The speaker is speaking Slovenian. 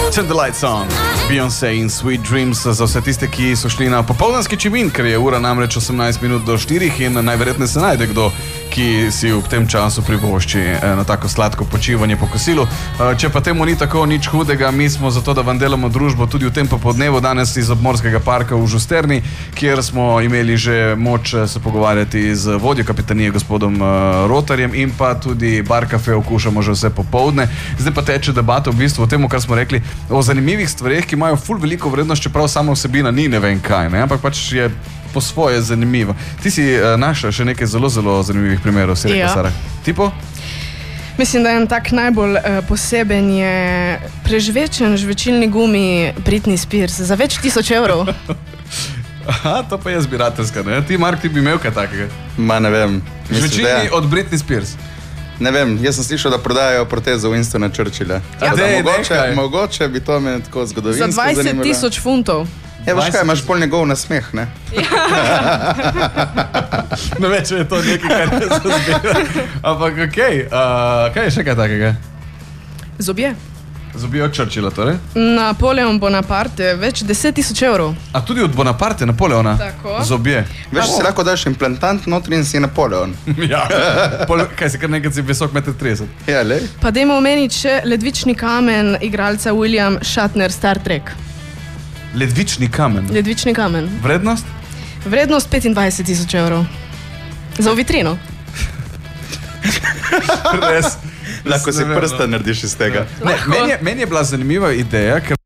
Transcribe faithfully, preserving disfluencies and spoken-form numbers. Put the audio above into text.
Turn the lights on. Beyoncé in Sweet Dreams za vse tiste, ki so šli na popoldanski čimin, ker je ura namreč osemnajst minut do štirih in najverjetneje se najde kdo, ki si v tem času privošči na tako sladko počivanje po kosilu. Če pa temu ni tako nič hudega, mi smo zato, da vam delamo družbo tudi v tem popodnevu danes iz obmorskega parka v Žusterni, kjer smo imeli že moč se pogovarjati z vodjo kapitanije gospodom Rotarjem in pa tudi bar kafe okušamo že vse popoldne. Zdaj pa teče debata v bistvu o tem, kar smo rekli, o zanimivih stvareh, ki imajo ful veliko vrednost, čeprav sama vsebina ni ne vem kaj, ne? Ampak pač je po svoje zanimivo. Ti si uh, našla še nekaj zelo, zelo zanimivih primerov, si rekla, ja. Sara. Tipo? Mislim, da en tak najbolj uh, poseben je prežvečen žvečilni gumi Britney Spears za več tisoč evrov. Aha, to pa je zbirateljska, ne? Ti, Mark, ti bi imel kaj takega? Ma ne vem. Žvečilni od Britney Spears. Ne vem, jaz sem slišal, da prodajajo protezo Winstona Churchilla. Ja. Dej, mogoče, mogoče bi to me tako zgodovinsko zanimalo. Za dvajset tisoč funtov. Ja, veš kaj, imaš pol njegov nasmeh, ne? Ne več je to nekaj, kar ne zazbira. Ampak okej, okay, uh, kaj je še kaj takega? Zobje. Zobje od Churchilla, torej? Napoleon Bonaparte, več deset tisoč evrov. A tudi od Bonaparte, Napoleona? Tako. Zobje. Veš, si lahko daš implantant notri in si Napoleon. Ja. Pol, kaj si kar nekaj si visok meter trideset? Ja, lej. Pa dajmo omeniti še ledvični kamen igralca William Shatner, Star Trek. Ledvični kamen? Ledvični kamen. Vrednost? Vrednost petindvajset tisoč evrov. Za vitrino. Res. Lahko si prsta narediš iz tega. Ne, meni, je, meni je bila zanimiva ideja, ker